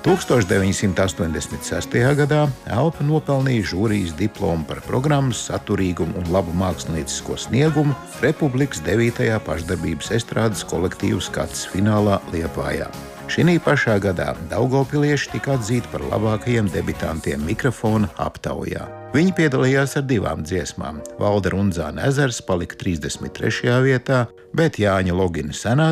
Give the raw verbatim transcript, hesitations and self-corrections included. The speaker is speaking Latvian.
tūkstoš deviņsimt astoņdesmit sestajā gadā Elpa nopelnīja žūrijas diplomu par programmas saturīgumu un labu māksliniecisko sniegumu Republikas devītajā pašdarbības estrādes kolektīvu skats finālā Liepājā. Šinī pašā gadā daugavpilieši tika atzīti par labākajiem debitantiem mikrofona aptaujā. Viņi piedalījās ar divām dziesmām. Valda Rundzāna ezers palika trīsdesmit trešajā vietā, bet Jāņa Logina senā